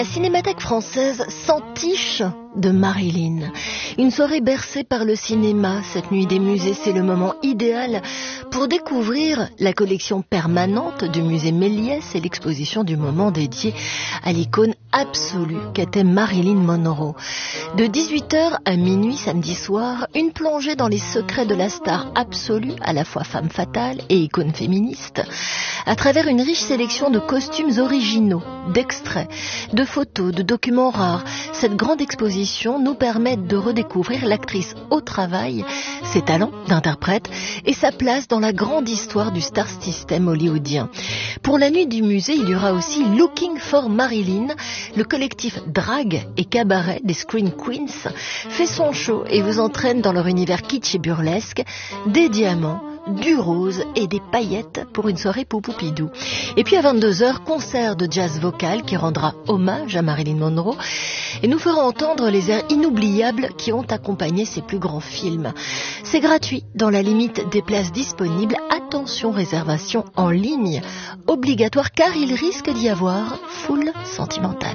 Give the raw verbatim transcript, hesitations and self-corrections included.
La Cinémathèque française s'entiche de Marilyn. Une soirée bercée par le cinéma, cette nuit des musées, c'est le moment idéal pour découvrir la collection permanente du musée Méliès et l'exposition du moment dédiée à l'icône absolue qu'était Marilyn Monroe. De dix-huit heures à minuit samedi soir, une plongée dans les secrets de la star absolue, à la fois femme fatale et icône féministe, à travers une riche sélection de costumes originaux, d'extraits, de photos, de documents rares. Cette grande exposition nous permet de redécouvrir l'actrice au travail, ses talents d'interprète et sa place dans la grande histoire du star system hollywoodien. Pour la nuit du musée, il y aura aussi Looking for Marilyn. Le collectif Drag et Cabaret des Screen Queens fait son show et vous entraîne dans leur univers kitsch et burlesque, des diamants, du rose et des paillettes pour une soirée poupoupidou. Et puis à vingt-deux heures, concert de jazz vocal qui rendra hommage à Marilyn Monroe et nous fera entendre les airs inoubliables qui ont accompagné ses plus grands films. C'est gratuit dans la limite des places disponibles. Attention, réservation en ligne obligatoire car il risque d'y avoir foule sentimentale.